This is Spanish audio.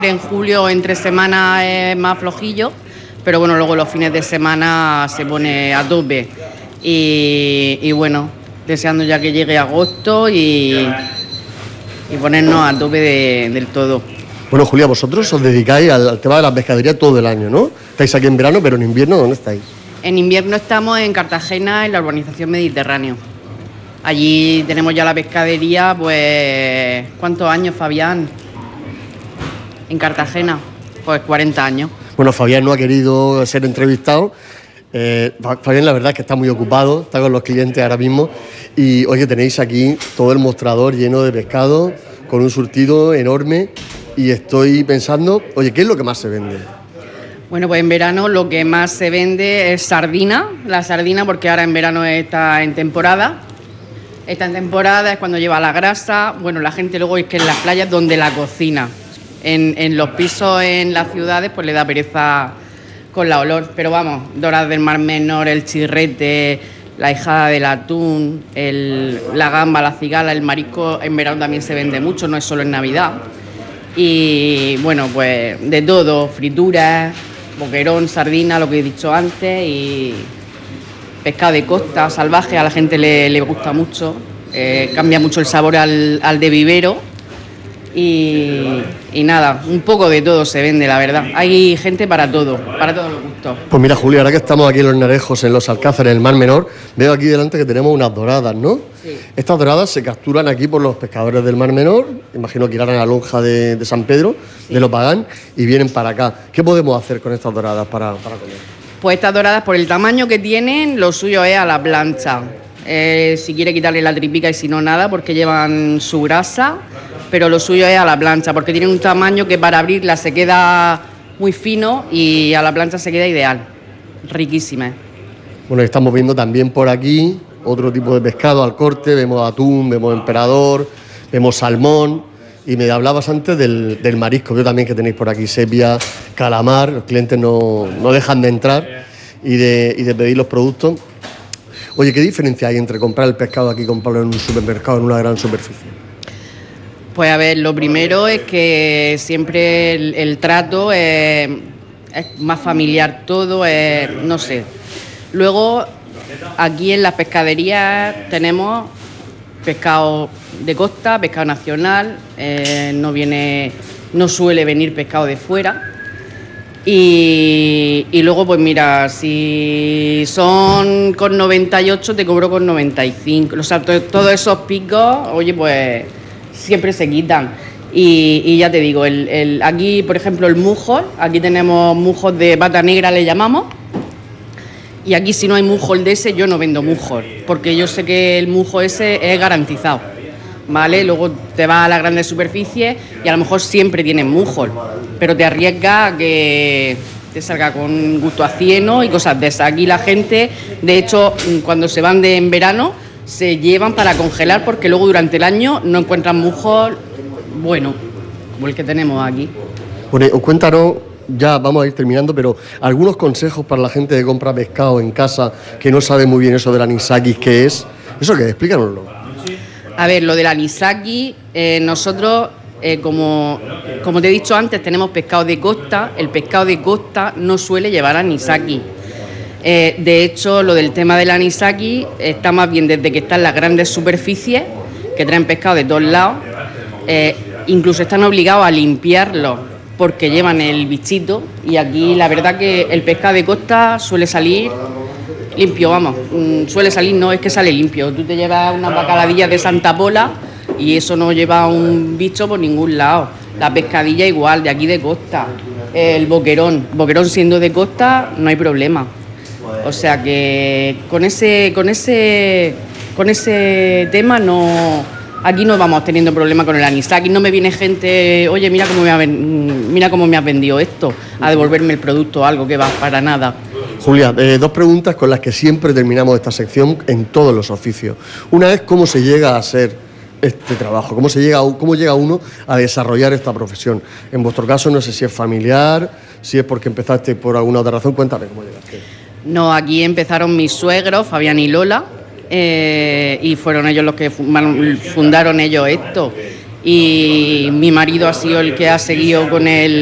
En julio, entre semanas, es más flojillo, pero bueno, luego los fines de semana se pone a tope. Y bueno, deseando ya que llegue agosto y ponernos a tope del todo. Bueno, Julia, vosotros os dedicáis al tema de la pescadería todo el año, ¿no? Estáis aquí en verano, pero en invierno, ¿dónde estáis? En invierno estamos en Cartagena, en la urbanización Mediterráneo. Allí tenemos ya la pescadería, pues, ¿cuántos años, Fabián? En Cartagena, pues 40 años. Bueno, Fabián no ha querido ser entrevistado. Fabián, la verdad es que está muy ocupado, está con los clientes ahora mismo. Y, oye, tenéis aquí todo el mostrador lleno de pescado, con un surtido enorme. Y estoy pensando, oye, ¿qué es lo que más se vende? Bueno, pues en verano lo que más se vende es sardina, la sardina, porque ahora en verano está en temporada. Está en temporada, es cuando lleva la grasa. Bueno, la gente luego es que en las playas donde la cocina. En los pisos en las ciudades pues le da pereza con la olor. Pero vamos, doradas del Mar Menor, el chirrete, la hijada del atún, la gamba, la cigala, el marisco en verano también se vende mucho, no es solo en Navidad. Y bueno, pues de todo, frituras, boquerón, sardina, lo que he dicho antes, y pescado de costa, salvaje, a la gente le gusta mucho, cambia mucho el sabor al de vivero. Y nada, un poco de todo se vende, la verdad. Hay gente para todos los gustos. Pues mira, Julia, ahora que estamos aquí en Los Narejos, en los Alcázares, en el Mar Menor, veo aquí delante que tenemos unas doradas, ¿no? Sí. Estas doradas se capturan aquí por los pescadores del Mar Menor, imagino que irán a la lonja de San Pedro, sí, de Lopagán, y vienen para acá. ¿Qué podemos hacer con estas doradas para comer? Pues estas doradas, por el tamaño que tienen, lo suyo es a la plancha. Si quiere quitarle la tripica y si no, nada, porque llevan su grasa, pero lo suyo es a la plancha, porque tienen un tamaño que para abrirla se queda muy fino y a la plancha se queda ideal. Riquísima. Bueno, estamos viendo también por aquí otro tipo de pescado al corte, vemos atún, vemos emperador, vemos salmón, y me hablabas antes del marisco, yo también que tenéis por aquí, sepia, calamar, los clientes no dejan de entrar y de pedir los productos. Oye, ¿qué diferencia hay entre comprar el pescado aquí y comprarlo en un supermercado, en una gran superficie? Pues a ver, lo primero es que siempre el trato es más familiar todo, no sé. Luego, aquí en las pescaderías tenemos pescado de costa, pescado nacional, no suele venir pescado de fuera. Y luego, pues mira, si son con 98, te cobro con 95. O sea, todos esos picos, oye, pues siempre se quitan. Y ya te digo, aquí, por ejemplo, el mujo, aquí tenemos mujos de pata negra, le llamamos. Y aquí, si no hay mujol de ese, yo no vendo mujol, porque yo sé que el mujo ese es garantizado, ¿vale? Luego te vas a las grandes superficies y a lo mejor siempre tienen mujol, pero te arriesgas a que te salga con gusto a cieno y cosas de esas. Aquí la gente, de hecho, cuando se van en verano, se llevan para congelar, porque luego durante el año no encuentran mujol bueno, como el que tenemos aquí. Bueno, cuéntanos, ya vamos a ir terminando, pero algunos consejos para la gente que compra pescado en casa, que no sabe muy bien eso del anisakis, ¿qué es? ¿Eso qué? Explícanoslo. A ver, lo del anisakis, nosotros, como te he dicho antes, tenemos pescado de costa. El pescado de costa no suele llevar anisakis. De hecho, lo del tema del anisakis está más bien desde que están las grandes superficies, que traen pescado de todos lados. Incluso están obligados a limpiarlo porque llevan el bichito, y aquí la verdad que el pescado de costa suele salir limpio, vamos, suele salir, no, es que sale limpio. Tú te llevas unas bacaladillas de Santa Pola y eso no lleva un bicho por ningún lado. La pescadilla igual, de aquí de costa. El boquerón siendo de costa no hay problema. O sea que con ese tema no... Aquí no vamos teniendo problema con el anisakis. No me viene gente, oye, mira cómo me has vendido esto, a devolverme el producto o algo, que va, para nada. Julia, dos preguntas con las que siempre terminamos esta sección en todos los oficios. Una es cómo se llega a hacer este trabajo, cómo llega uno a desarrollar esta profesión. En vuestro caso no sé si es familiar, si es porque empezaste por alguna otra razón. Cuéntame cómo llegaste. No, aquí empezaron mis suegros, Fabián y Lola, y fueron ellos los que fundaron ellos esto. y mi marido ha sido el que ha seguido con el